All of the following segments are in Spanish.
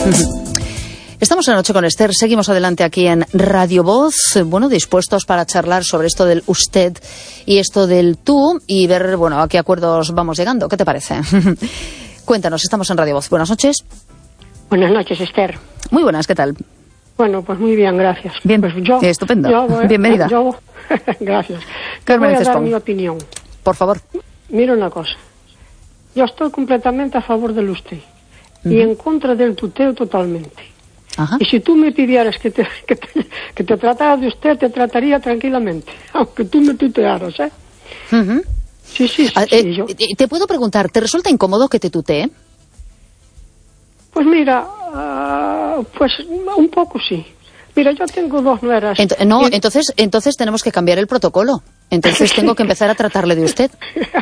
Estamos en Noche con Esther, seguimos adelante aquí en Radio Voz, bueno, dispuestos para charlar sobre esto del usted y esto del tú y ver, bueno, a qué acuerdos vamos llegando. ¿Qué te parece? Cuéntanos, estamos en Radio Voz. Buenas noches. Buenas noches, Esther. Muy buenas, ¿qué tal? Bueno, pues muy bien, gracias. Bien, pues estupendo. Bienvenida. Gracias. Carmen, voy a dar mi opinión. Por favor. Mira una cosa. Yo estoy completamente a favor del usted y en contra del tuteo totalmente. Ajá. Y si tú me pidieras que te tratara de usted, te trataría tranquilamente, aunque tú me tutearas, ¿eh? Uh-huh. Sí, yo. Te puedo preguntar, ¿te resulta incómodo que te tutee? Pues mira, pues un poco sí. Mira, yo tengo dos nueras. Entonces tenemos que cambiar el protocolo. Entonces tengo que empezar a tratarle de usted.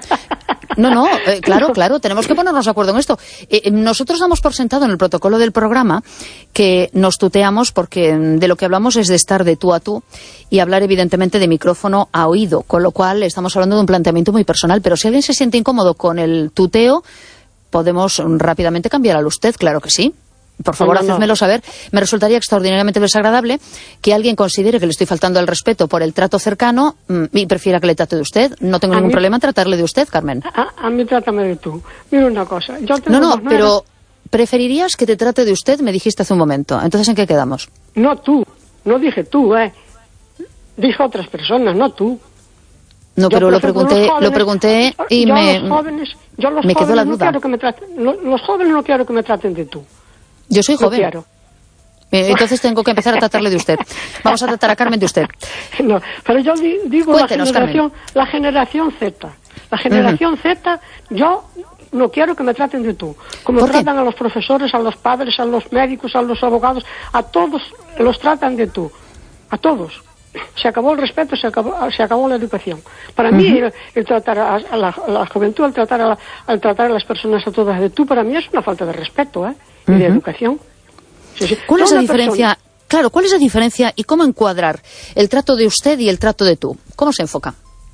Claro, tenemos que ponernos de acuerdo en esto. Nosotros damos por sentado en el protocolo del programa que nos tuteamos porque de lo que hablamos es de estar de tú a tú y hablar evidentemente de micrófono a oído, con lo cual estamos hablando de un planteamiento muy personal, pero si alguien se siente incómodo con el tuteo, podemos rápidamente cambiar al usted, claro que sí. Por favor, hacedmelo saber. Me resultaría extraordinariamente desagradable que alguien considere que le estoy faltando al respeto por el trato cercano y prefiera que le trate de usted. No tengo ningún problema en tratarle de usted, Carmen. A mí trátame de tú. Mira una cosa. Pero preferirías que te trate de usted, me dijiste hace un momento. Entonces, ¿en qué quedamos? No tú. No dije tú, Dije otras personas, no tú. No, pero lo pregunté y me quedó la duda. Los jóvenes no quiero que me traten de tú. Yo soy joven. Claro. Entonces tengo que empezar a tratarle de usted. Vamos a tratar a Carmen de usted. No, pero yo digo Cuéntenos, la generación Z. La generación Z, yo no quiero que me traten de tú. Como tratan a los profesores, a los padres, a los médicos, a los abogados, a todos los tratan de tú. A todos. Se acabó el respeto, se acabó la educación. Para mí, el tratar a la juventud, el tratar a las personas a todas de tú, para mí es una falta de respeto, y de educación. Sí. ¿Cuál es la diferencia? Claro, ¿cuál es la diferencia y cómo encuadrar el trato de usted y el trato de tú? ¿Cómo se enfoca?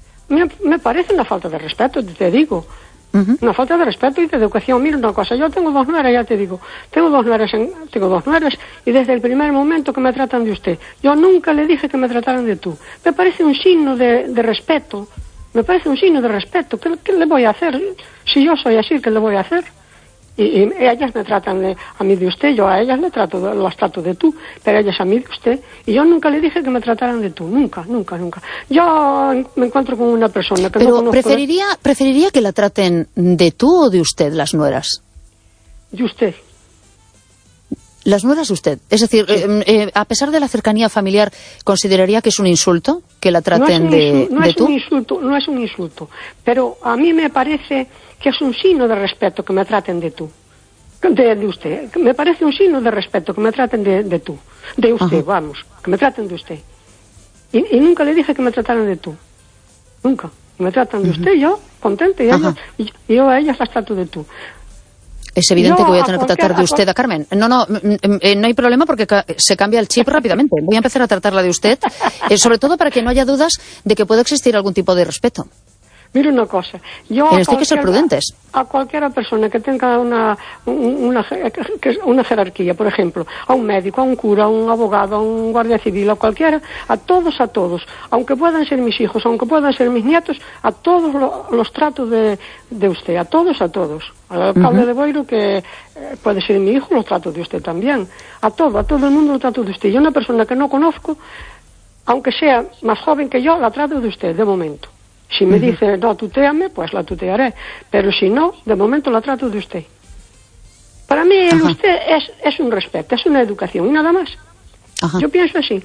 Me parece una falta de respeto, te digo. Una falta de respeto y de educación. Mira una cosa, yo tengo dos nueras, ya te digo. Tengo dos nueras y desde el primer momento que me tratan de usted. Yo nunca le dije que me trataran de tú. Me parece un signo de respeto. Me parece un signo de respeto. ¿Qué le voy a hacer? Si yo soy así, ¿qué le voy a hacer? Y ellas me tratan a mí de usted, yo a ellas las trato de tú, pero ellas a mí de usted. Y yo nunca le dije que me trataran de tú, nunca. Yo me encuentro con una persona que no conozco. ¿Preferiría que la traten de tú o de usted, las nueras? De usted. Las nueras de usted. Es decir, sí. A pesar de la cercanía familiar, ¿consideraría que es un insulto que la traten de tú? No es un insulto, pero a mí me parece que es un signo de respeto que me traten de tú, de usted. Me parece un signo de respeto que me traten de tú, de usted, vamos, que me traten de usted. Y nunca le dije que me trataran de tú, nunca. Me tratan de usted, yo, contenta, y yo a ellas las trato de tú. Es evidente que voy a tener que tratar de usted a Carmen. No hay problema porque se cambia el chip rápidamente. Voy a empezar a tratarla de usted, sobre todo para que no haya dudas de que pueda existir algún tipo de respeto. Mira una cosa, yo hay que ser prudentes. A cualquiera persona que tenga una jerarquía, por ejemplo, a un médico, a un cura, a un abogado, a un guardia civil, a cualquiera, a todos, aunque puedan ser mis hijos, aunque puedan ser mis nietos, a todos los trato de usted, a todos. Al alcalde de Boiro, que puede ser mi hijo, lo trato de usted también. A todo el mundo lo trato de usted. Y una persona que no conozco, aunque sea más joven que yo, la trato de usted, de momento. Si me dice, no, tutéame, pues la tutearé. Pero si no, de momento la trato de usted. Para mí, el usted es un respeto, es una educación, y nada más. Yo pienso así.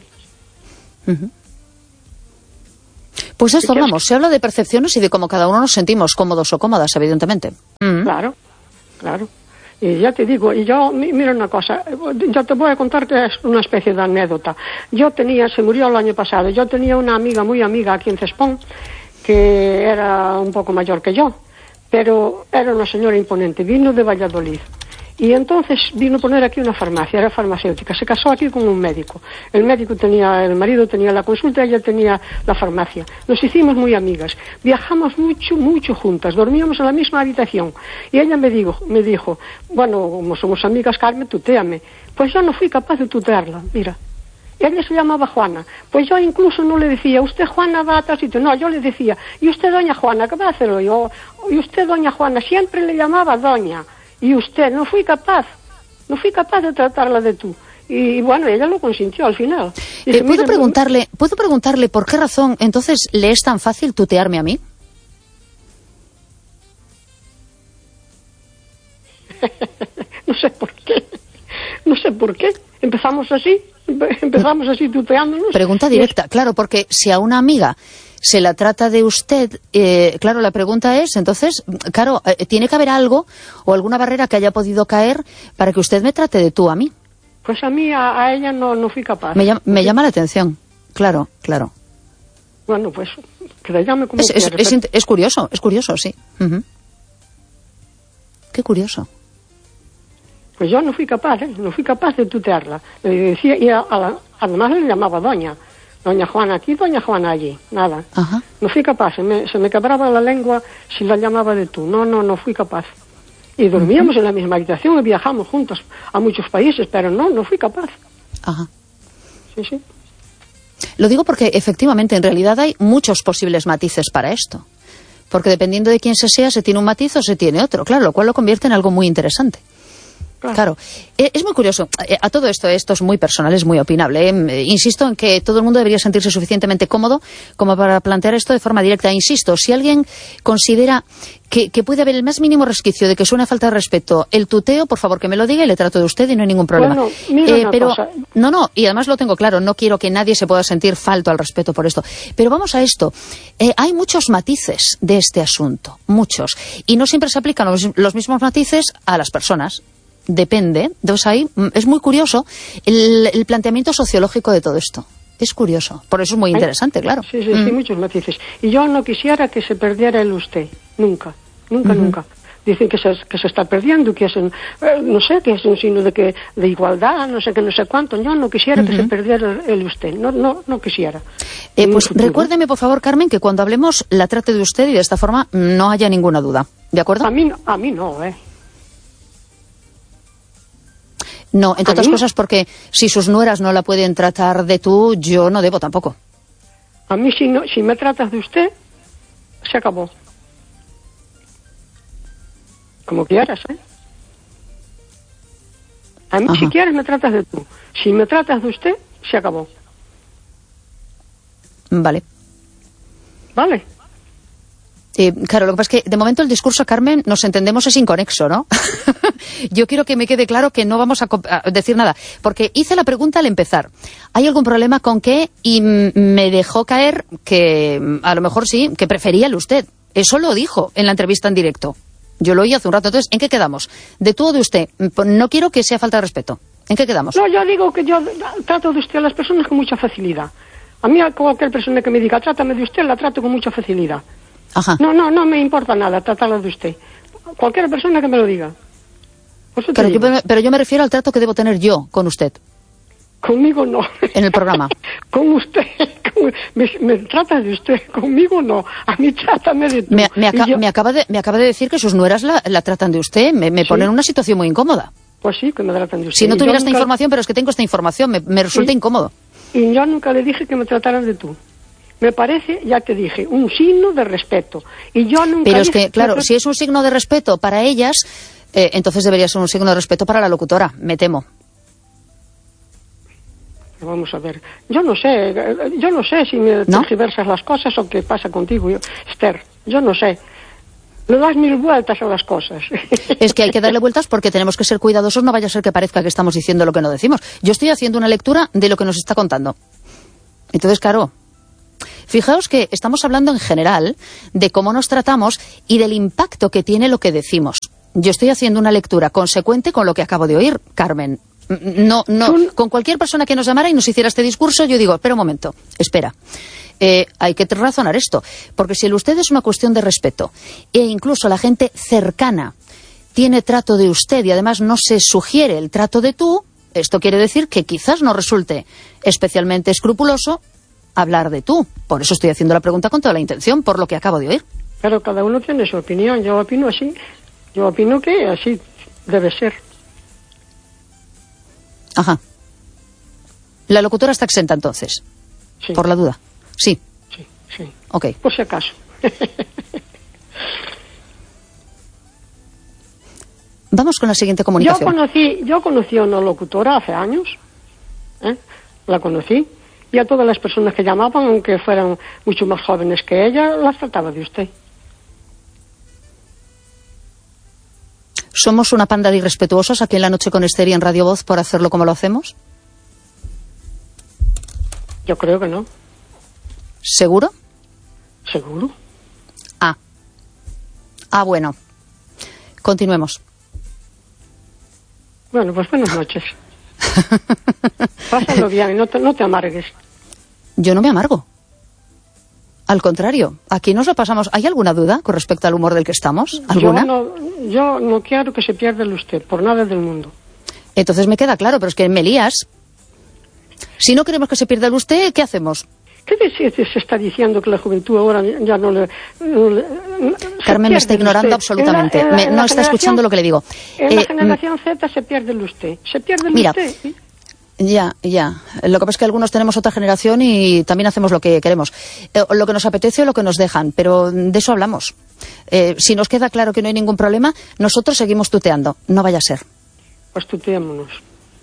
Pues esto hablamos, se habla de percepciones y de cómo cada uno nos sentimos cómodos o cómodas, evidentemente. Claro. Y ya te digo, y yo, mira una cosa, yo te voy a contar que es una especie de anécdota. Se murió el año pasado, yo tenía una amiga, muy amiga aquí en Cespón, que era un poco mayor que yo, pero era una señora imponente, vino de Valladolid. Y entonces vino a poner aquí una farmacia, era farmacéutica, se casó aquí con un médico. El marido tenía la consulta, ella tenía la farmacia. Nos hicimos muy amigas, viajamos mucho juntas, dormíamos en la misma habitación. Y ella me dijo, bueno, como somos amigas, Carmen, tutéame. Pues yo no fui capaz de tutearla, mira. Ella se llamaba Juana. Pues yo incluso no le decía, usted Juana va a tal sitio. No, yo le decía, ¿y usted doña Juana? ¿Qué va a hacer hoy? Y usted doña Juana, siempre le llamaba doña. Y usted, no fui capaz de tratarla de tú. Y bueno, ella lo consintió al final. Dice, ¿Puedo preguntarle por qué razón entonces le es tan fácil tutearme a mí? No sé por qué. Empezamos así tuteándonos. Pregunta directa, claro, porque si a una amiga se la trata de usted, claro, la pregunta es, entonces, claro, tiene que haber algo o alguna barrera que haya podido caer para que usted me trate de tú a mí. Pues a mí, a ella no fui capaz. Me llama la atención, claro. Bueno, pues, que la llame como quiera. Es curioso, sí. Uh-huh. Qué curioso. Pues yo no fui capaz de tutearla. Le decía, y además le llamaba doña Juana aquí, doña Juana allí, nada. Ajá. No fui capaz, se me quebraba la lengua si la llamaba de tú, no fui capaz. Y dormíamos en la misma habitación y viajamos juntos a muchos países, pero no fui capaz. Ajá. Sí. Lo digo porque efectivamente en realidad hay muchos posibles matices para esto. Porque dependiendo de quién se tiene un matiz o se tiene otro, claro, lo cual lo convierte en algo muy interesante. Claro. Es muy curioso. A todo esto es muy personal, es muy opinable. Insisto en que todo el mundo debería sentirse suficientemente cómodo como para plantear esto de forma directa. Insisto, si alguien considera que puede haber el más mínimo resquicio de que suene falta de respeto el tuteo, por favor que me lo diga y le trato de usted y no hay ningún problema. Bueno, mira una cosa. No, y además lo tengo claro, no quiero que nadie se pueda sentir falto al respeto por esto. Pero vamos a esto. Hay muchos matices de este asunto, muchos. Y no siempre se aplican los mismos matices a las personas. Depende. Entonces ahí es muy curioso el planteamiento sociológico de todo esto. Es curioso. Por eso es muy interesante, claro. Sí, muchos matices. Y yo no quisiera que se perdiera el usted. Nunca. Dicen que se está perdiendo, que es no sé, que es un signo de igualdad, no sé qué, no sé cuánto. Yo no quisiera que se perdiera el usted. No quisiera. Pues recuérdeme, por favor, Carmen, que cuando hablemos la trate de usted y de esta forma no haya ninguna duda. ¿De acuerdo? A mí no, No, entre otras cosas porque si sus nueras no la pueden tratar de tú, yo no debo tampoco. A mí si me tratas de usted, se acabó. Como quieras, A mí si quieres me tratas de tú. Si me tratas de usted, se acabó. Vale. Claro, lo que pasa es que de momento el discurso, Carmen, nos entendemos, es inconexo, ¿no? Yo quiero que me quede claro que no vamos a decir nada, porque hice la pregunta al empezar. ¿Hay algún problema con qué? Y me dejó caer que a lo mejor sí, que prefería el usted. Eso lo dijo en la entrevista en directo. Yo lo oí hace un rato. Entonces, ¿en qué quedamos? ¿De tú o de usted? No quiero que sea falta de respeto. ¿En qué quedamos? No, yo digo que yo trato de usted a las personas con mucha facilidad. A mí, a cualquier persona que me diga, trátame de usted, la trato con mucha facilidad. Ajá. No me importa nada tratarla de usted. Cualquier persona que me lo diga. Pero yo me refiero al trato que debo tener yo con usted. Conmigo no. En el programa. Con usted. Me trata de usted. Conmigo no. A mí trátame de tú. Me acaba de decir que sus nueras la tratan de usted. Me pone en una situación muy incómoda. Pues sí, que me tratan de usted. Si no tuviera esta información, pero es que tengo esta información, me resulta incómodo. Y yo nunca le dije que me trataran de tú. Me parece, ya te dije, un signo de respeto. Y yo nunca. Pero es que, claro, si es un signo de respeto para ellas, entonces debería ser un signo de respeto para la locutora, me temo. Vamos a ver. Yo no sé si me tergiversas las cosas o qué pasa contigo, Esther. Yo no sé. Le das 1000 vueltas a las cosas. Es que hay que darle vueltas porque tenemos que ser cuidadosos, no vaya a ser que parezca que estamos diciendo lo que no decimos. Yo estoy haciendo una lectura de lo que nos está contando. Entonces, claro, fijaos que estamos hablando en general de cómo nos tratamos y del impacto que tiene lo que decimos. Yo estoy haciendo una lectura consecuente con lo que acabo de oír, Carmen. No, con cualquier persona que nos llamara y nos hiciera este discurso, yo digo, espera un momento, espera. Hay que razonar esto, porque si el usted es una cuestión de respeto, e incluso la gente cercana tiene trato de usted y además no se sugiere el trato de tú, esto quiere decir que quizás no resulte especialmente escrupuloso hablar de tú. Por eso estoy haciendo la pregunta con toda la intención, por lo que acabo de oír. Pero cada uno tiene su opinión. Yo opino así. Yo opino que así debe ser. Ajá. La locutora está exenta entonces. Sí. Por la duda. Sí. Sí. Ok. Por si acaso. Vamos con la siguiente comunicación. Yo conocí a una locutora hace años. La conocí. Y a todas las personas que llamaban, aunque fueran mucho más jóvenes que ella, las trataba de usted. ¿Somos una panda de irrespetuosos aquí en La Noche con Esther y en Radio Voz por hacerlo como lo hacemos? Yo creo que no. ¿Seguro? ¿Seguro? Bueno. Continuemos. Bueno, pues buenas noches. Pásalo bien, no te amargues. Yo no me amargo. Al contrario, aquí nos lo pasamos. ¿Hay alguna duda con respecto al humor del que estamos? ¿Alguna? Yo no quiero que se pierda el usted, por nada del mundo. Entonces me queda claro, pero es que me lías. Si no queremos que se pierda el usted, ¿qué hacemos? ¿Qué se está diciendo que la juventud ahora ya no le Carmen me está ignorando absolutamente. No está escuchando lo que le digo. En la generación Z se pierde el usted. Se pierde el usted. ¿Sí? Ya. Lo que pasa es que algunos tenemos otra generación y también hacemos lo que queremos. Lo que nos apetece o lo que nos dejan, pero de eso hablamos. Si nos queda claro que no hay ningún problema, nosotros seguimos tuteando. No vaya a ser. Pues tuteémonos.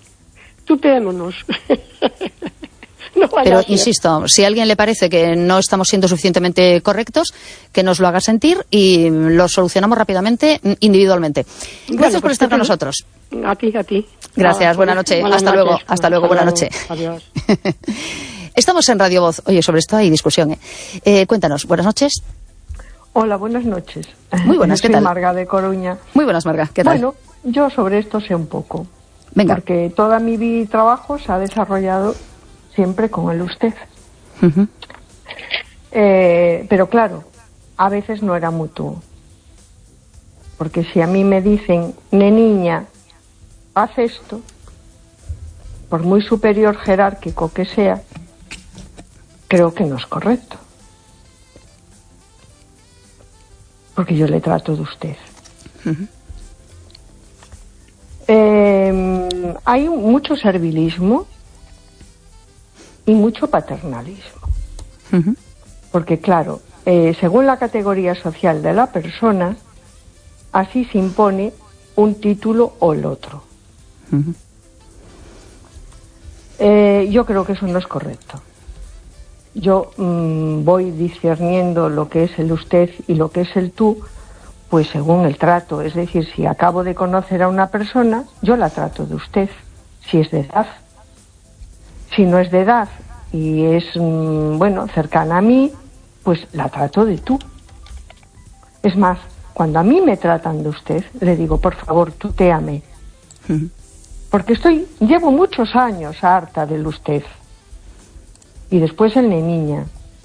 No pero insisto, si a alguien le parece que no estamos siendo suficientemente correctos, que nos lo haga sentir y lo solucionamos rápidamente, individualmente. Gracias por estar con nosotros. A ti. Gracias, buena noche. Hasta luego, buena noche. Adiós. Estamos en Radio Voz. Oye, sobre esto hay discusión. Cuéntanos, buenas noches. Hola, buenas noches. Muy buenas, ¿qué tal? Soy Marga de Coruña. Muy buenas, Marga, ¿qué tal? Bueno, yo sobre esto sé un poco. Venga. Porque toda mi trabajo se ha desarrollado siempre con el usted. Uh-huh. Pero claro, a veces no era mutuo. Porque si a mí me dicen, niña, haz esto, por muy superior jerárquico que sea, creo que no es correcto. Porque yo le trato de usted. Uh-huh. Hay mucho servilismo y mucho paternalismo. Uh-huh. Porque claro, según la categoría social de la persona, así se impone un título o el otro. Uh-huh. Yo creo que eso no es correcto. Yo voy discerniendo lo que es el usted y lo que es el tú, pues según el trato. Es decir, si acabo de conocer a una persona, yo la trato de usted, si es de edad. Si no es de edad y es, cercana a mí, pues la trato de tú. Es más, cuando a mí me tratan de usted, le digo, por favor, tutéame. Uh-huh. Porque llevo muchos años harta del usted. Y después el niña.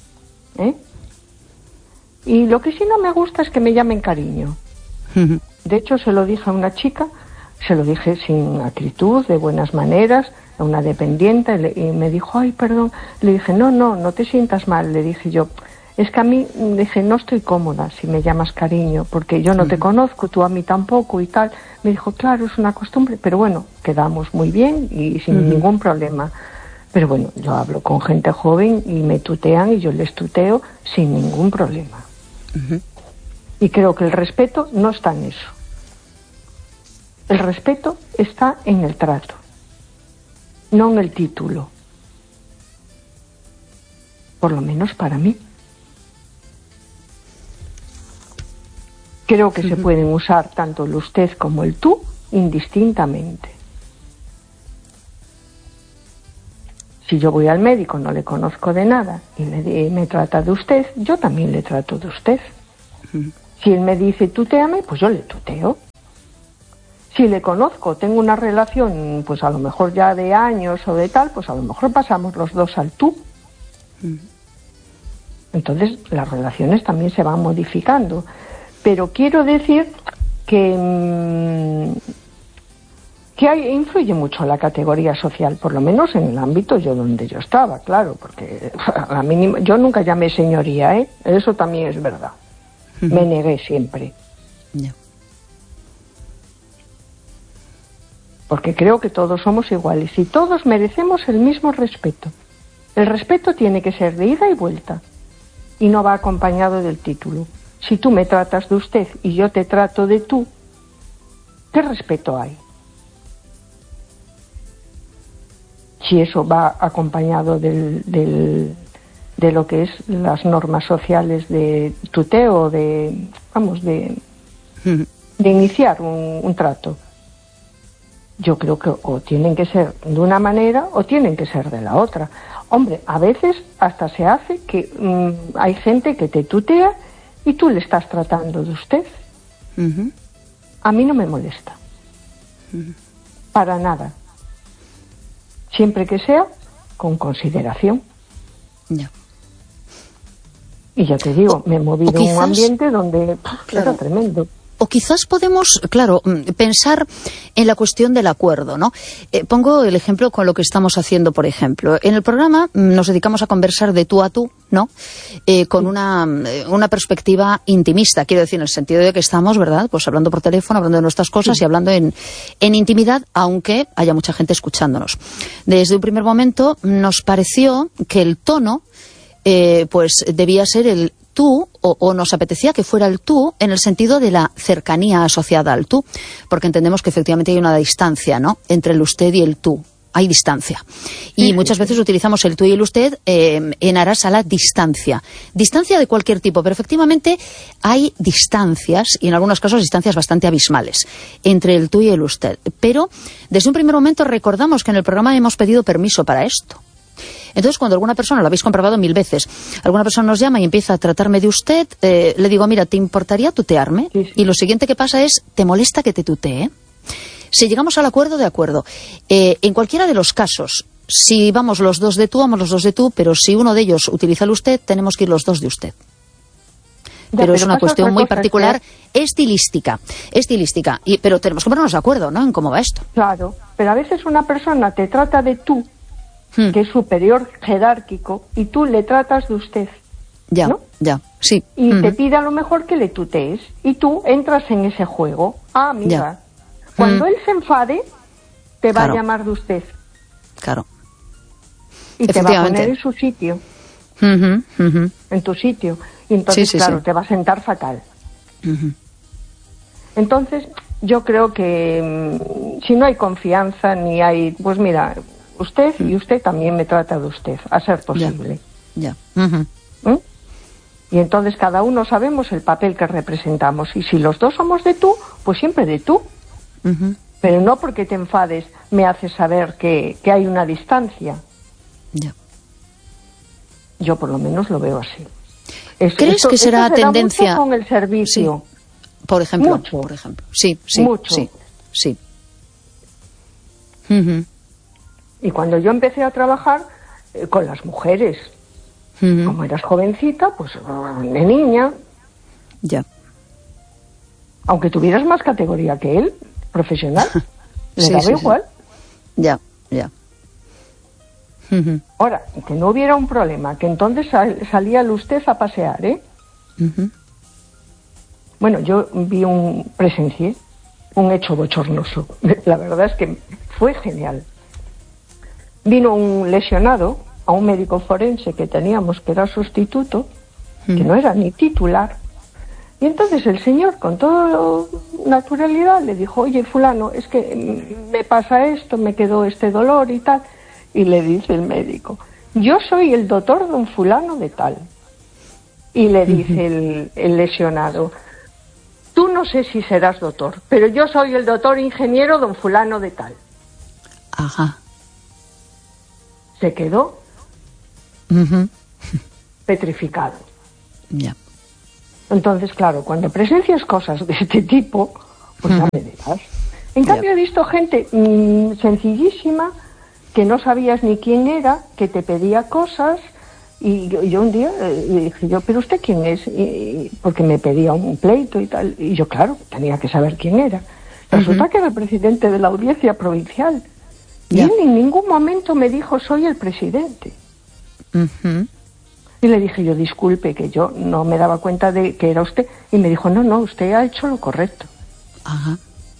Y lo que sí no me gusta es que me llamen cariño. Uh-huh. De hecho, se lo dije a una chica, se lo dije sin acritud, de buenas maneras, a una dependiente, y me dijo, ay, perdón. Le dije, no te sientas mal. Le dije yo, es que a mí, dije, no estoy cómoda si me llamas cariño, porque yo no te conozco, tú a mí tampoco y tal. Me dijo, claro, es una costumbre, pero bueno, quedamos muy bien y sin ningún problema. Pero bueno, yo hablo con gente joven y me tutean y yo les tuteo sin ningún problema. Uh-huh. Y creo que el respeto no está en eso. El respeto está en el trato, no en el título. Por lo menos para mí. Creo que se pueden usar tanto el usted como el tú indistintamente. Si yo voy al médico, no le conozco de nada y me trata de usted, yo también le trato de usted. Si él me dice tutéame, pues yo le tuteo. Si le conozco, tengo una relación, pues a lo mejor ya de años o de tal, pues a lo mejor pasamos los dos al tú. Entonces las relaciones también se van modificando. Pero quiero decir influye mucho la categoría social, por lo menos en el ámbito donde yo estaba, claro, porque a mí, yo nunca llamé señoría, eso también es verdad. Me negué siempre. Yeah. Porque creo que todos somos iguales y todos merecemos el mismo respeto. El respeto tiene que ser de ida y vuelta y no va acompañado del título. Si tú me tratas de usted y yo te trato de tú, ¿qué respeto hay? Si eso va acompañado de lo que es las normas sociales de tuteo, de iniciar un trato. Yo creo que o tienen que ser de una manera o tienen que ser de la otra. Hombre, a veces hasta se hace que hay gente que te tutea y tú le estás tratando de usted. A mí no me molesta. Para nada. Siempre que sea con consideración. Ya. Y ya te digo, me he movido en un ambiente donde era tremendo. O quizás podemos, claro, pensar en la cuestión del acuerdo, ¿no? Pongo el ejemplo con lo que estamos haciendo, por ejemplo. En el programa nos dedicamos a conversar de tú a tú, ¿no? Con una perspectiva intimista, quiero decir, en el sentido de que estamos, ¿verdad?, pues hablando por teléfono, hablando de nuestras cosas y hablando en intimidad, aunque haya mucha gente escuchándonos. Desde un primer momento nos pareció que el tono, pues debía ser el tú, o nos apetecía que fuera el tú en el sentido de la cercanía asociada al tú, porque entendemos que efectivamente hay una distancia, ¿no?, entre el usted y el tú. Hay distancia. Y muchas veces utilizamos el tú y el usted en aras a la distancia. Distancia de cualquier tipo, pero efectivamente hay distancias, y en algunos casos distancias bastante abismales, entre el tú y el usted. Pero desde un primer momento recordamos que en el programa hemos pedido permiso para esto. Entonces, cuando alguna persona, lo habéis comprobado 1000 veces, alguna persona nos llama y empieza a tratarme de usted, le digo, mira, ¿te importaría tutearme? Y lo siguiente que pasa es, ¿te molesta que te tutee? Si llegamos al acuerdo, de acuerdo. En cualquiera de los casos, si vamos los dos de tú, vamos los dos de tú, pero si uno de ellos utiliza el usted, tenemos que ir los dos de usted. Pero es una cuestión muy particular, estilística. Pero tenemos que ponernos de acuerdo, ¿no?, en cómo va esto. Claro, pero a veces una persona te trata de tú, que es superior jerárquico, y tú le tratas de usted. Ya, ¿no? ya, sí. Y te pide a lo mejor que le tutees, y tú entras en ese juego. Ah, mira, ya. Cuando él se enfade, te va Claro. a llamar de usted. Claro. Y te va a poner en su sitio. En tu sitio. Y entonces, claro, te va a sentar fatal. Entonces, yo creo que si no hay confianza, ni hay... Pues mira, usted y usted también me trata de usted, a ser posible. Ya. Y entonces cada uno sabemos el papel que representamos. Y si los dos somos de tú, pues siempre de tú. Pero no porque te enfades me haces saber que hay una distancia. Ya. Yo por lo menos lo veo así. ¿Crees que será esto se tendencia da mucho con el servicio? Sí. Por ejemplo. Mucho. Por ejemplo. Sí. Mucho. Sí. Y cuando yo empecé a trabajar con las mujeres, como eras jovencita, pues de niña. Ya. Aunque tuvieras más categoría que él, profesional, le daba igual. Ya. Ahora, que no hubiera un problema, que entonces salía el usted a pasear, ¿eh? Bueno, yo presencié un hecho bochornoso. La verdad es que fue genial. Vino un lesionado a un médico forense que teníamos, que era sustituto, que no era ni titular. Y entonces el señor, con toda naturalidad, le dijo, oye, fulano, es que me pasa esto, me quedó este dolor y tal. Y le dice el médico, yo soy el doctor don fulano de tal. Y le dice el lesionado, tú no sé si serás doctor, pero yo soy el doctor ingeniero don fulano de tal. Ajá. Se quedó petrificado. Ya. Entonces, claro, cuando presencias cosas de este tipo, pues ya me dirás. En cambio, he visto gente sencillísima, que no sabías ni quién era, que te pedía cosas Y yo un día le dije yo, ¿pero usted quién es? Porque me pedía un pleito y tal. Y yo, claro, tenía que saber quién era. Resulta que era el presidente de la audiencia provincial. Y él en ningún momento me dijo, soy el presidente. Y le dije yo, disculpe, que yo no me daba cuenta de que era usted. Y me dijo, no, usted ha hecho lo correcto. Ajá.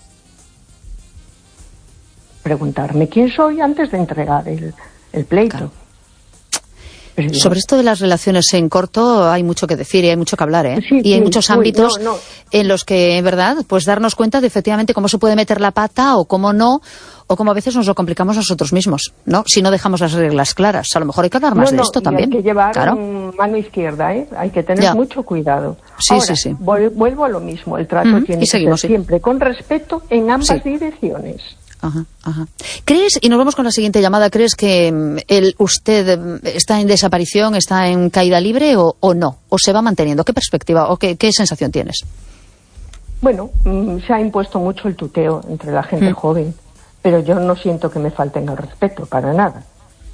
Preguntarme quién soy antes de entregar el pleito. Claro. Sobre esto de las relaciones en corto hay mucho que decir y hay mucho que hablar, ¿eh? Sí, y hay muchos ámbitos en los que, en verdad, pues darnos cuenta de efectivamente cómo se puede meter la pata o cómo no, o cómo a veces nos lo complicamos nosotros mismos, ¿no? Si no dejamos las reglas claras. A lo mejor hay que hablar más de esto también. Hay que llevar claro. mano izquierda, ¿eh? Hay que tener mucho cuidado. Sí, Ahora, sí. Vuelvo a lo mismo. El trato tiene que ser siempre con respeto en ambas direcciones. Ajá. ¿Crees, y nos vamos con la siguiente llamada, ¿crees que usted está en desaparición, está en caída libre o no? ¿O se va manteniendo? ¿Qué perspectiva o qué sensación tienes? Bueno, se ha impuesto mucho el tuteo entre la gente joven, pero yo no siento que me falten el respeto, para nada.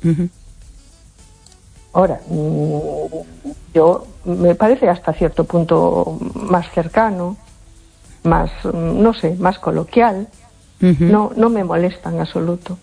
Ahora, yo me parece hasta cierto punto más cercano, más, no sé, más coloquial. No me molesta en absoluto.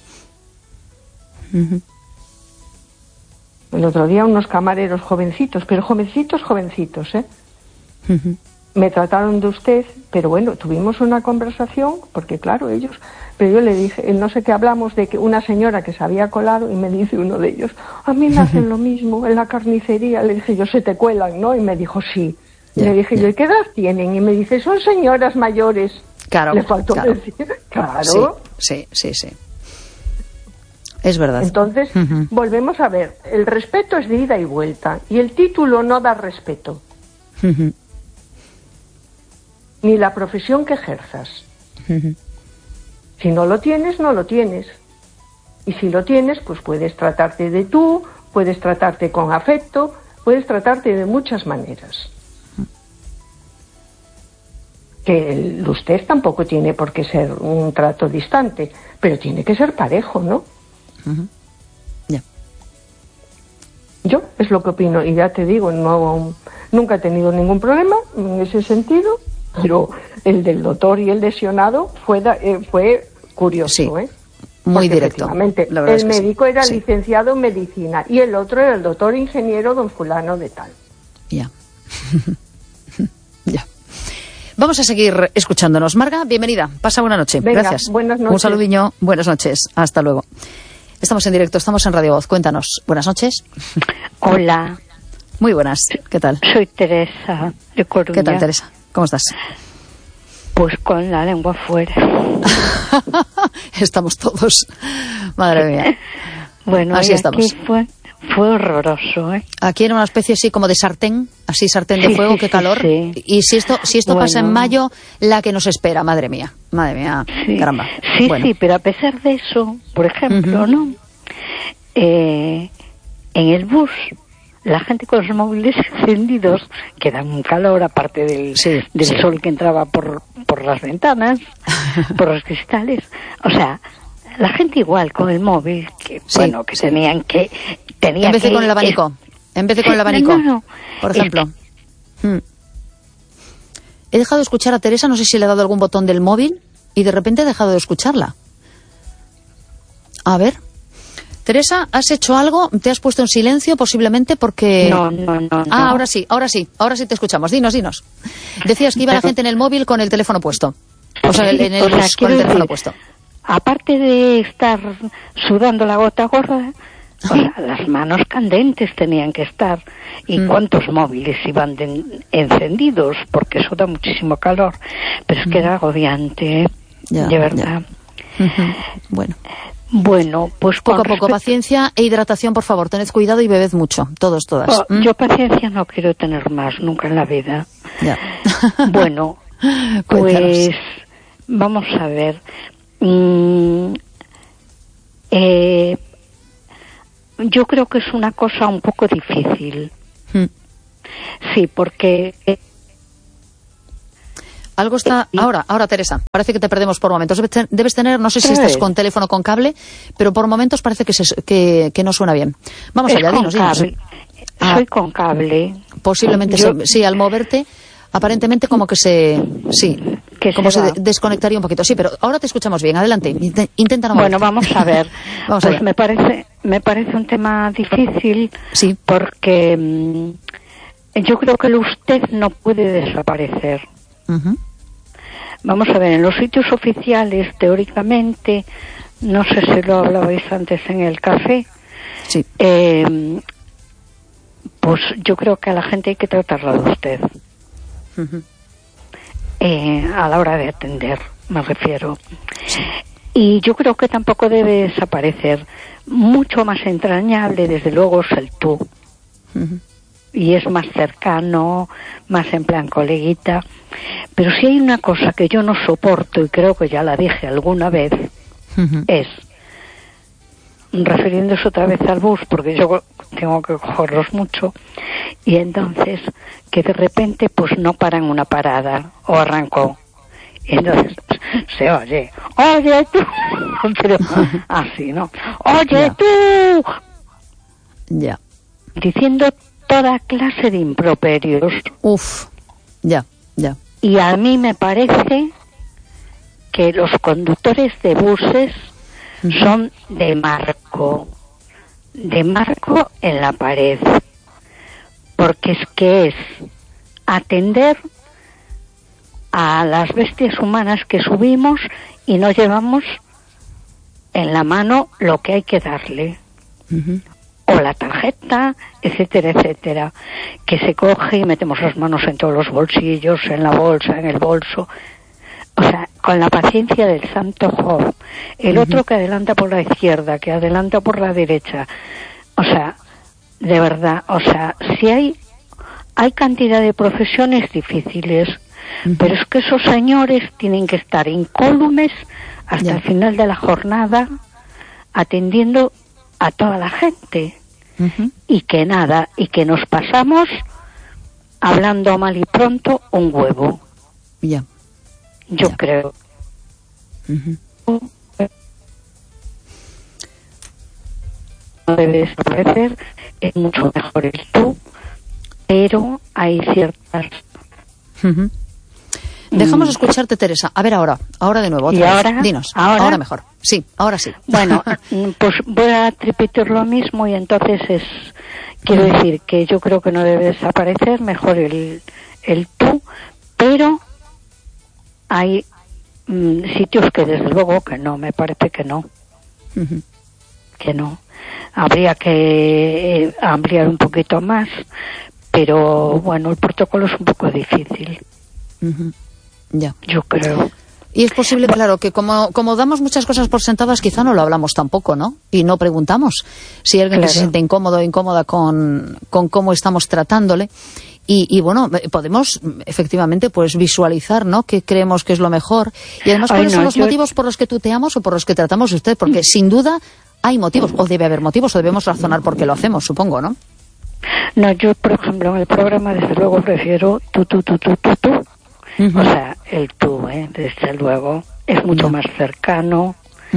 El otro día unos camareros jovencitos, pero jovencitos, ¿eh? Me trataron de usted, pero bueno, tuvimos una conversación, porque claro, ellos... Pero yo le dije, no sé qué, hablamos de que una señora que se había colado y me dice uno de ellos, a mí me hacen lo mismo en la carnicería. Le dije yo, se te cuelan, ¿no? Y me dijo, sí. Le dije yo, ¿y qué edad tienen? Y me dice, son señoras mayores. Claro, le faltó decir. Claro. Sí. Es verdad. Entonces, volvemos a ver, el respeto es de ida y vuelta, y el título no da respeto. Ni la profesión que ejerzas. Si no lo tienes, no lo tienes. Y si lo tienes, pues puedes tratarte de tú, puedes tratarte con afecto, puedes tratarte de muchas maneras. Que el usted tampoco tiene por qué ser un trato distante, pero tiene que ser parejo, ¿no? Yo es lo que opino, y ya te digo, nunca he tenido ningún problema en ese sentido, pero el del doctor y el lesionado fue curioso, ¿eh? Muy directo. Efectivamente, el médico era licenciado en medicina y el otro era el doctor ingeniero don fulano de tal. Ya. Vamos a seguir escuchándonos. Marga, bienvenida. Pasa buena noche. Venga, gracias. Buenas noches. Un saludiño. Buenas noches. Hasta luego. Estamos en directo, estamos en Radio Voz. Cuéntanos. Buenas noches. Hola. Muy buenas. ¿Qué tal? Soy Teresa, de Coruña. ¿Qué tal, Teresa? ¿Cómo estás? Pues con la lengua fuera. Estamos todos. Madre mía. Bueno, así estamos. Aquí fue horroroso, ¿eh? Aquí era una especie así como de sartén, así sartén de fuego, qué calor. Sí. Y si esto pasa en mayo, la que nos espera, madre mía, caramba. Sí, pero a pesar de eso, por ejemplo, ¿no? En el bus, la gente con los móviles encendidos, que dan un calor aparte del sol que entraba por las ventanas, por los cristales, o sea, la gente igual con el móvil, que tenían que... En vez de con el abanico. No. Por ejemplo. He dejado de escuchar a Teresa, no sé si le he dado algún botón del móvil y de repente he dejado de escucharla. A ver. Teresa, ¿has hecho algo? ¿Te has puesto en silencio posiblemente porque...? No. Ah, ahora sí te escuchamos. Dinos. Decías que iba la gente en el móvil con el teléfono puesto. O sea, en el bus con el teléfono puesto. Aparte de estar sudando la gota gorda, o sea, las manos candentes tenían que estar. ¿Y cuántos móviles iban encendidos? Porque eso da muchísimo calor. Pero es que era agobiante, de verdad. Bueno, pues poco a poco, paciencia e hidratación, por favor. Tened cuidado y bebed mucho, todos, todas. Yo paciencia no quiero tener más, nunca en la vida. Ya. Bueno, pues vamos a ver. Yo creo que es una cosa un poco difícil. Sí, porque... Algo está... Ahora, Teresa, parece que te perdemos por momentos. Debes tener, no sé si estás con teléfono con cable, pero por momentos parece que no suena bien. Vamos allá, dinos. Soy con cable. Posiblemente sí, al moverte, aparentemente como que se desconectaría un poquito. Sí, pero ahora te escuchamos bien. Adelante, intenta no moverte. Bueno, vamos a ver. Vamos pues allá. me parece un tema difícil, sí, porque yo creo que el usted no puede desaparecer. Vamos a ver, en los sitios oficiales, teóricamente, no sé si lo hablabais antes en el café, sí. Pues yo creo que a la gente hay que tratarla de usted. A la hora de atender, me refiero. Sí. Y yo creo que tampoco debe desaparecer. Mucho más entrañable, desde luego, es el tú. Y es más cercano, más en plan coleguita. Pero si hay una cosa que yo no soporto, y creo que ya la dije alguna vez, es, refiriéndose otra vez al bus, porque yo tengo que cogerlos mucho, y entonces que de repente pues no paran una parada, o arrancó, y entonces se oye tú, pero así, ¿no? Oye tú, ya, diciendo toda clase de improperios. Ya. Y a mí me parece que los conductores de buses son de marco en la pared, porque es atender a las bestias humanas que subimos y no llevamos en la mano lo que hay que darle, o la tarjeta, etcétera, etcétera, que se coge y metemos las manos en todos los bolsillos, en la bolsa, en el bolso. O sea, con la paciencia del santo Job. El otro que adelanta por la izquierda, que adelanta por la derecha. O sea, de verdad, o sea, si hay cantidad de profesiones difíciles, pero es que esos señores tienen que estar incólumes hasta el final de la jornada, atendiendo a toda la gente. Y que nada, y que nos pasamos hablando mal y pronto un huevo. Yo creo. No debe desaparecer, es mucho mejor el tú, pero hay ciertas... Dejamos escucharte, Teresa. A ver ahora de nuevo, otra vez. Ahora, dinos, ahora mejor. Sí, ahora sí. Bueno, pues voy a repetir lo mismo y entonces quiero decir que yo creo que no debe desaparecer, mejor el tú, pero hay sitios que desde luego que no, me parece que no. Que no. Habría que ampliar un poquito más, pero bueno, el protocolo es un poco difícil. Ya. Yo creo. Y es posible, claro, que como damos muchas cosas por sentadas, quizá no lo hablamos tampoco, ¿no? Y no preguntamos si alguien se siente incómodo o incómoda con cómo estamos tratándole. Y bueno, podemos efectivamente pues visualizar, ¿no?, qué creemos que es lo mejor. Y además, ¿cuáles son los motivos por los que tuteamos o por los que tratamos de usted? Porque sin duda hay motivos, o debe haber motivos, o debemos razonar por qué lo hacemos, supongo, ¿no? No, yo, por ejemplo, en el programa, desde luego, prefiero tú. O sea, el tú, desde luego, es mucho más cercano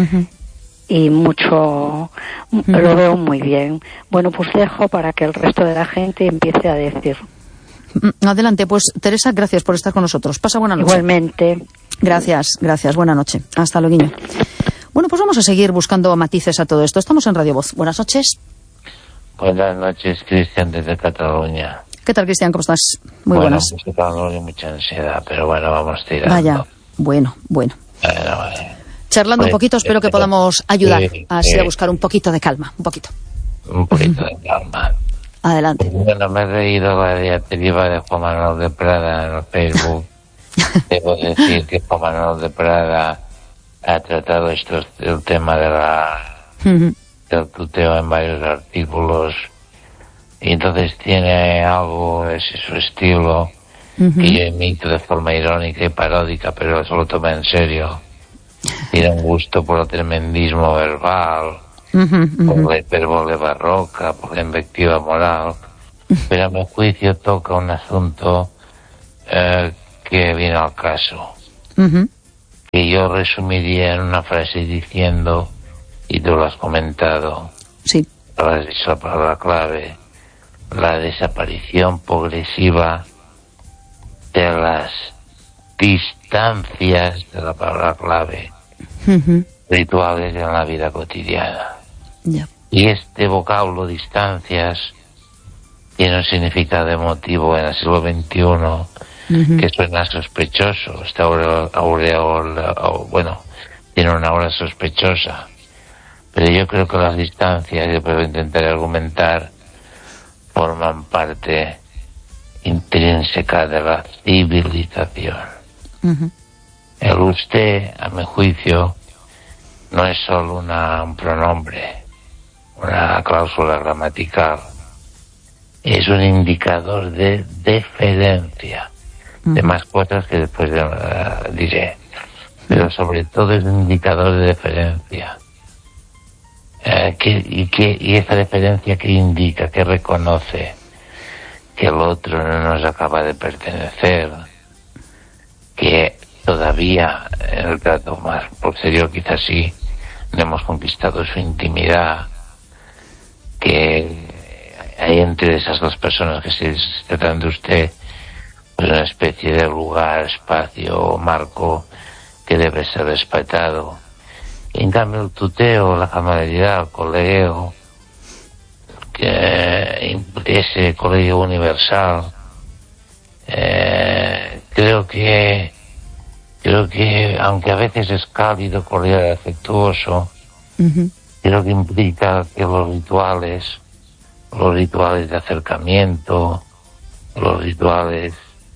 y mucho, lo veo muy bien. Bueno, pues dejo para que el resto de la gente empiece a decir. Adelante, pues Teresa, gracias por estar con nosotros. Pasa buena noche. Igualmente. Gracias, buena noche. Hasta luego. Bueno, pues vamos a seguir buscando matices a todo esto. Estamos en Radio Voz. Buenas noches. Buenas noches, Cristian, desde Cataluña. ¿Qué tal, Cristian? ¿Cómo estás? Muy buenas. Pues Cataluña, mucha ansiedad, pero bueno, vamos tirando. Vaya, bueno. Vale. Charlando un poquito, espero que podamos ayudar así a buscar un poquito de calma, un poquito de calma. Adelante. Bueno, me he leído la diatriba de Juan Manuel de Prada en el Facebook. Debo decir que Juan Manuel de Prada ha tratado el tema del tuteo en varios artículos, y entonces tiene algo, ese su estilo, que yo imito de forma irónica y paródica, pero eso lo toma en serio. Tiene un gusto por el tremendismo verbal, por la hipérbole barroca, por la invectiva moral, pero a mi juicio toca un asunto que viene al caso. Que yo resumiría en una frase diciendo, y tú lo has comentado, sí, has dicho la palabra clave, la desaparición progresiva de las distancias, de la palabra clave, rituales en la vida cotidiana. Y este vocablo, distancias, tiene un significado emotivo en el siglo XXI que suena sospechoso. Esta bueno, tiene una aura sospechosa. Pero yo creo que las distancias, yo puedo intentar argumentar, forman parte intrínseca de la civilización. El usted, a mi juicio, no es solo un pronombre, una cláusula gramatical, es un indicador de deferencia, de más cosas que después diré, pero sobre todo es un indicador de deferencia. Y esa deferencia que indica, que reconoce que el otro no nos acaba de pertenecer, que todavía en el trato más posterior quizás sí no hemos conquistado su intimidad, que hay entre esas dos personas que se tratan de usted pues una especie de lugar, espacio, marco que debe ser respetado. Y en cambio el tuteo, la camaradería, el colegio, ese colegio universal, creo que aunque a veces es cálido, cordial, afectuoso, creo que implica que los rituales de acercamiento, los rituales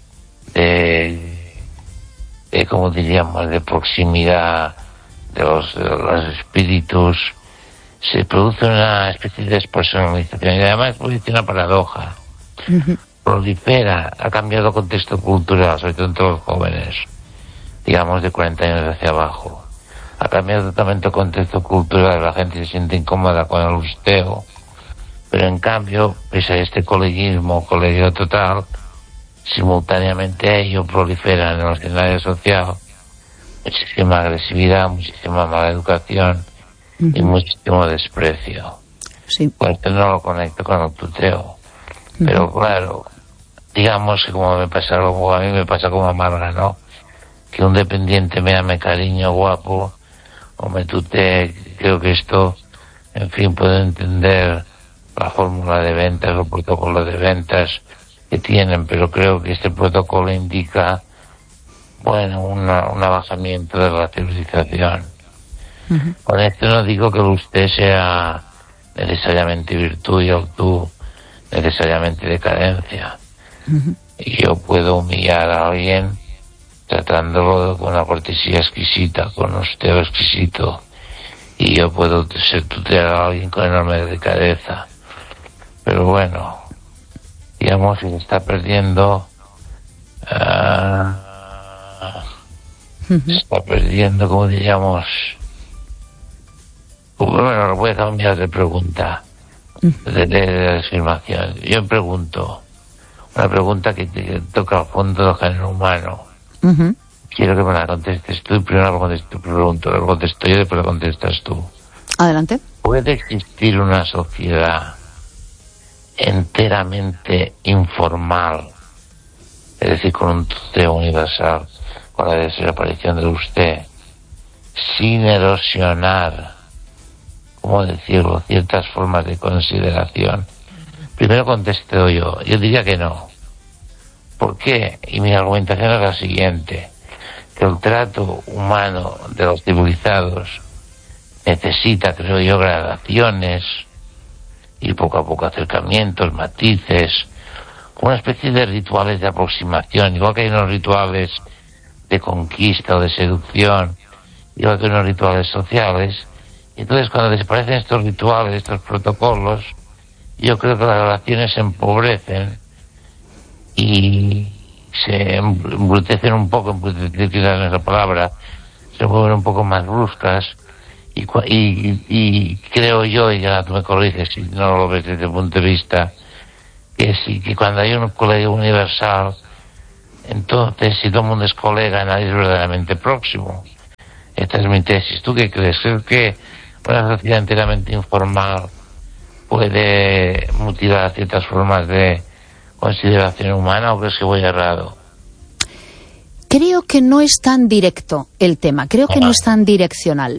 de como diríamos, de proximidad de los espíritus, se produce una especie de despersonalización y además produce una paradoja. Prolifera, ha cambiado el contexto cultural, sobre todo entre los jóvenes, digamos de 40 años hacia abajo. Ha cambiado totalmente el contexto cultural, la gente se siente incómoda con el usteo, pero en cambio, pese a este colegio total, simultáneamente a ello proliferan en el escenario social muchísima agresividad, muchísima mala educación y muchísimo desprecio. Sí. Pues esto no lo conecto con el tuteo. Pero claro, digamos que como a mí me pasa como a Marga, ¿no? Que un dependiente me llame cariño, guapo, o me tutee, creo que esto, en fin, puedo entender la fórmula de ventas, el protocolo de ventas que tienen, pero creo que este protocolo indica, bueno, un abajamiento de la civilización. Con esto no digo que el usted sea necesariamente virtud y el tú necesariamente decadencia. Y yo puedo humillar a alguien tratándolo con una cortesía exquisita, con un usteo exquisito, y yo puedo tutear a alguien con enorme delicadeza. Pero bueno, digamos que se está perdiendo como diríamos, bueno, voy a cambiar de pregunta, de afirmación. Yo me pregunto, una pregunta que toca al fondo del género humano. Quiero que me la contestes tú, primero la pregunto, luego contesto yo, después la contestas tú. Adelante. ¿Puede existir una sociedad enteramente informal, es decir, con un tuteo universal, con la desaparición de usted, sin erosionar, ¿cómo decirlo?, ciertas formas de consideración? Primero contesto yo diría que no. ¿Por qué? Y mi argumentación es la siguiente, que el trato humano de los civilizados necesita, creo yo, gradaciones y poco a poco acercamientos, matices, una especie de rituales de aproximación, igual que hay unos rituales de conquista o de seducción, igual que unos rituales sociales. Entonces, cuando desaparecen estos rituales, estos protocolos, yo creo que las relaciones se empobrecen y se embrutecen un poco, quizás no es la palabra, se vuelven un poco más bruscas, y creo yo, y ya tú me corriges si no lo ves desde el punto de vista, que sí, que cuando hay un colegio universal, Entonces, si todo el mundo es colega, nadie es verdaderamente próximo. Esta es mi tesis. ¿Tú qué crees? ¿Crees que una sociedad enteramente informal puede mutilar ciertas formas de consideración humana, o crees que voy errado? Creo que no es tan directo el tema, creo que no es tan direccional.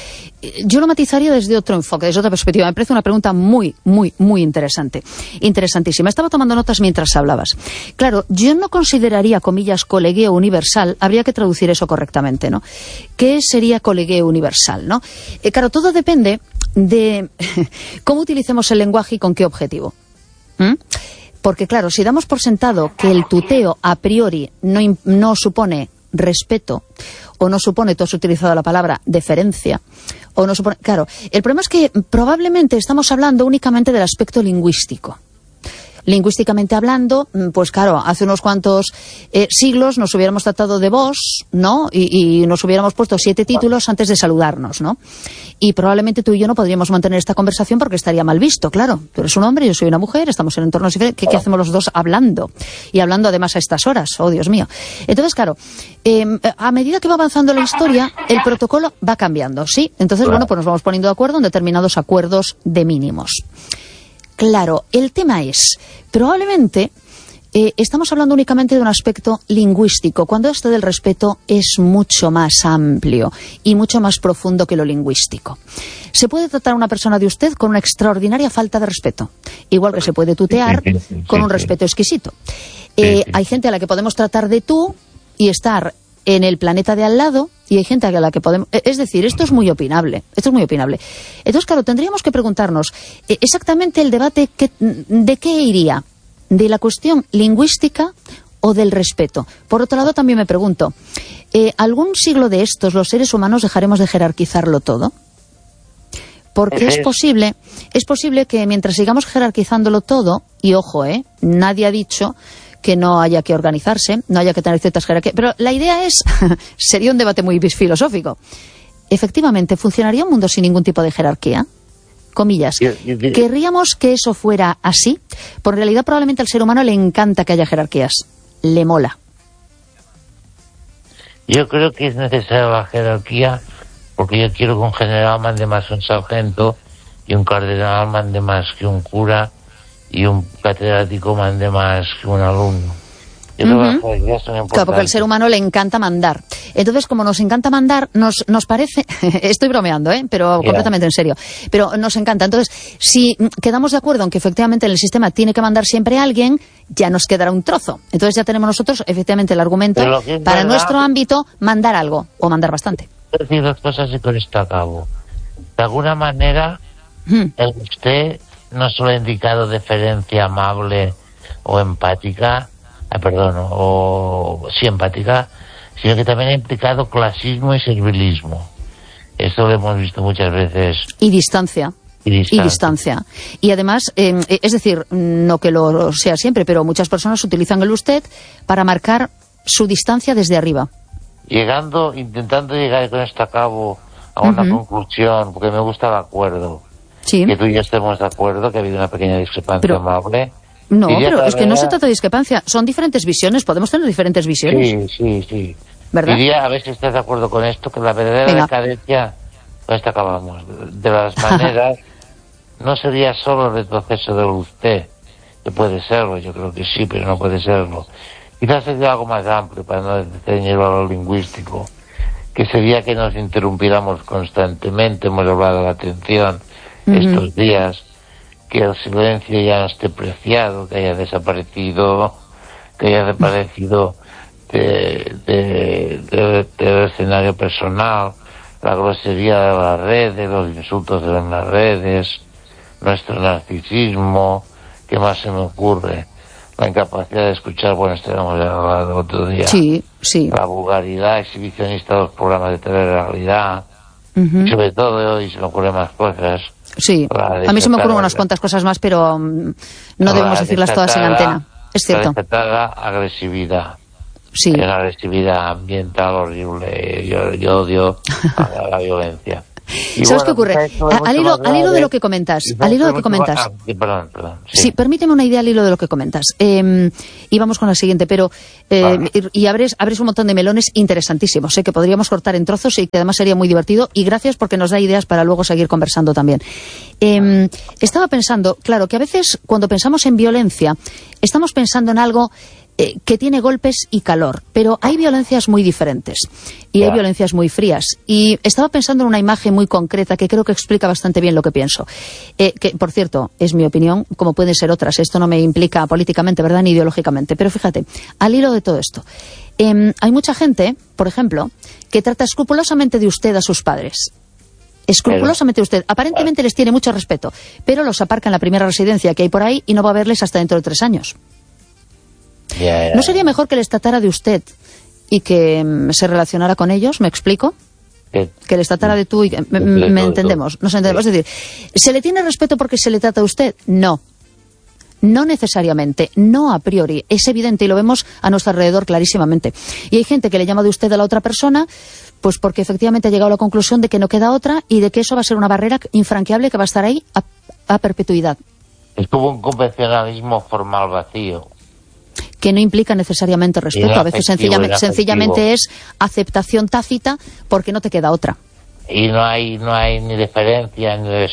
Yo lo matizaría desde otro enfoque, desde otra perspectiva. Me parece una pregunta muy, muy, muy interesante. Interesantísima. Estaba tomando notas mientras hablabas. Claro, yo no consideraría, comillas, colegueo universal. Habría que traducir eso correctamente, ¿no? ¿Qué sería colegueo universal, no? Claro, todo depende de cómo utilicemos el lenguaje y con qué objetivo. Porque, claro, si damos por sentado que el tuteo a priori no supone respeto, o no supone, tú has utilizado la palabra deferencia, o no supone... Claro, el problema es que probablemente estamos hablando únicamente del aspecto lingüístico. Lingüísticamente hablando, pues claro, hace unos cuantos siglos nos hubiéramos tratado de vos, ¿no? Y nos hubiéramos puesto 7 títulos antes de saludarnos, ¿no? Y probablemente tú y yo no podríamos mantener esta conversación porque estaría mal visto, claro. Tú eres un hombre, yo soy una mujer, estamos en entornos diferentes. ¿Qué hacemos los dos hablando? Y hablando además a estas horas, oh Dios mío. Entonces, claro, a medida que va avanzando la historia, el protocolo va cambiando, ¿sí? Entonces, bueno, pues nos vamos poniendo de acuerdo en determinados acuerdos de mínimos. Claro, el tema es, probablemente estamos hablando únicamente de un aspecto lingüístico, cuando esto del respeto es mucho más amplio y mucho más profundo que lo lingüístico. Se puede tratar a una persona de usted con una extraordinaria falta de respeto, igual que se puede tutear con un respeto exquisito. Hay gente a la que podemos tratar de tú y estar en el planeta de al lado, y hay gente a la que podemos... Es decir, esto es muy opinable. Entonces, claro, tendríamos que preguntarnos exactamente el debate de qué iría, de la cuestión lingüística o del respeto. Por otro lado, también me pregunto, ¿algún siglo de estos los seres humanos dejaremos de jerarquizarlo todo? Porque es posible que mientras sigamos jerarquizándolo todo, y ojo, nadie ha dicho que no haya que organizarse, no haya que tener ciertas jerarquías. Pero la idea es, sería un debate muy filosófico. Efectivamente, ¿funcionaría un mundo sin ningún tipo de jerarquía? Comillas. ¿Querríamos que eso fuera así? Por realidad, probablemente al ser humano le encanta que haya jerarquías. Le mola. Yo creo que es necesaria la jerarquía, porque yo quiero que un general mande más que un sargento, y un cardenal mande más que un cura, y un catedrático mande más que un alumno. Claro, porque al ser humano le encanta mandar. Entonces, como nos encanta mandar, nos parece... Estoy bromeando, pero completamente en serio. Pero nos encanta. Entonces, si quedamos de acuerdo en que efectivamente en el sistema tiene que mandar siempre alguien, ya nos quedará un trozo. Entonces ya tenemos nosotros, efectivamente, el argumento para nuestro ámbito, mandar algo, o mandar bastante. Quiero decir dos cosas y con esto acabo. De alguna manera, usted no solo ha indicado deferencia amable o empática, empática, sino que también ha implicado clasismo y servilismo. Esto lo hemos visto muchas veces. Y distancia. Y además, es decir, no que lo sea siempre, pero muchas personas utilizan el usted para marcar su distancia desde arriba. Intentando llegar con esto a cabo a una conclusión, porque me gusta el acuerdo. Sí. Que tú y yo estemos de acuerdo, que ha habido una pequeña discrepancia amable. No, pero es que no se trata de discrepancia, son diferentes visiones, podemos tener diferentes visiones. Sí. ¿Verdad? Diría, a ver si estás de acuerdo con esto, que la verdadera decadencia, con esto acabamos, de las maneras, no sería solo el retroceso del usted, que puede serlo, yo creo que sí, pero no puede serlo. Quizás sería algo más amplio, para no ceñirlo a lo lingüístico, que sería que nos interrumpiéramos constantemente, hemos hablado de la atención estos días, que el silencio ya no esté preciado, que haya desaparecido del escenario personal, la grosería de las redes, los insultos en las redes, nuestro narcisismo, ¿qué más se me ocurre? La incapacidad de escuchar, esto hemos hablado otro día. Sí. La vulgaridad exhibicionista de los programas de telerrealidad, sobre todo hoy se me ocurren más cosas. Sí, a mí se me ocurren unas cuantas cosas más, pero no debemos decirlas todas en antena. Es cierto. La agresividad. Sí. La agresividad ambiental horrible. Yo odio la violencia. ¿Sabes qué ocurre? Al hilo de lo que comentas, sí, permíteme una idea al hilo de lo que comentas. Y vamos con la siguiente, pero y abres un montón de melones interesantísimos, que podríamos cortar en trozos y que además sería muy divertido, y gracias porque nos da ideas para luego seguir conversando también. Estaba pensando, claro, que a veces cuando pensamos en violencia, estamos pensando en algo que tiene golpes y calor, pero hay violencias muy diferentes y hay violencias muy frías, y estaba pensando en una imagen muy concreta que creo que explica bastante bien lo que pienso, que por cierto es mi opinión, como pueden ser otras, esto no me implica políticamente, ¿verdad?, ni ideológicamente, pero fíjate, al hilo de todo esto, hay mucha gente, por ejemplo, que trata escrupulosamente de usted a sus padres. Escrupulosamente usted, aparentemente les tiene mucho respeto, pero los aparca en la primera residencia que hay por ahí y no va a verles hasta dentro de 3 años. ¿No sería mejor que les tratara de usted y que se relacionara con ellos? ¿Me explico? Que les tratara de tú y que me entendemos, nos entendemos. Es decir, ¿se le tiene respeto porque se le trata a usted? No. No necesariamente, no a priori. Es evidente y lo vemos a nuestro alrededor clarísimamente. Y hay gente que le llama de usted a la otra persona, pues porque efectivamente ha llegado a la conclusión de que no queda otra y de que eso va a ser una barrera infranqueable que va a estar ahí a perpetuidad. Es como un convencionalismo formal vacío. Que no implica necesariamente respeto, a veces sencillamente es aceptación tácita porque no te queda otra. Y no hay ni diferencia ni